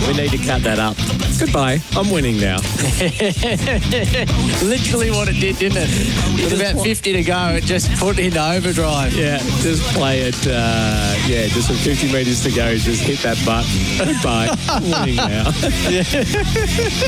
We need to cut that up. Goodbye. I'm winning now. Literally what it did, didn't it? With about 50 to go, it just put in overdrive. Yeah, just play it. Just with 50 metres to go, just hit that button. Goodbye. I'm winning now.